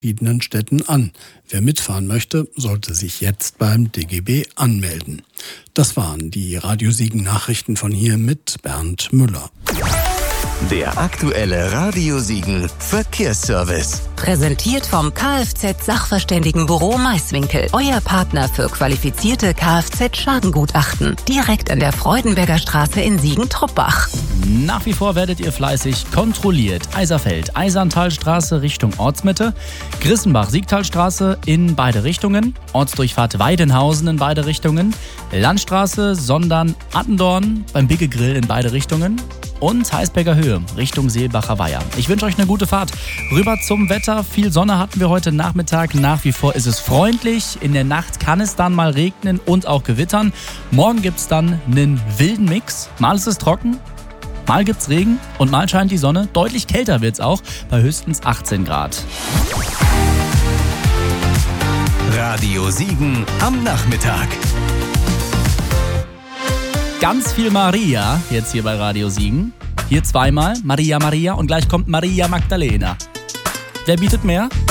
verschiedenen Städten an. Wer mitfahren möchte, sollte sich jetzt beim DGB anmelden. Das waren die Radio Siegen Nachrichten von hier mit Bernd Müller. Der aktuelle Radio Siegen Verkehrsservice. Präsentiert vom Kfz-Sachverständigenbüro Maiswinkel. Euer Partner für qualifizierte Kfz-Schadengutachten. Direkt an der Freudenberger Straße in Siegen-Truppach. Nach wie vor werdet ihr fleißig kontrolliert. Eiserfeld, Eiserntalstraße Richtung Ortsmitte. Grissenbach, Siegtalstraße in beide Richtungen. Ortsdurchfahrt Weidenhausen in beide Richtungen. Landstraße, Sondern, Attendorn beim Bigge Grill in beide Richtungen. Und Heisberger Höhe Richtung Seelbacher Weiher. Ich wünsche euch eine gute Fahrt. Rüber zum Wetter. Viel Sonne hatten wir heute Nachmittag. Nach wie vor ist es freundlich. In der Nacht kann es dann mal regnen und auch gewittern. Morgen gibt es dann einen wilden Mix. Mal ist es trocken, mal gibt's Regen und mal scheint die Sonne. Deutlich kälter wird's auch, bei höchstens 18 Grad. Radio Siegen am Nachmittag. Ganz viel Maria jetzt hier bei Radio Siegen. Hier zweimal Maria Maria und gleich kommt Maria Magdalena. Wer bietet mehr?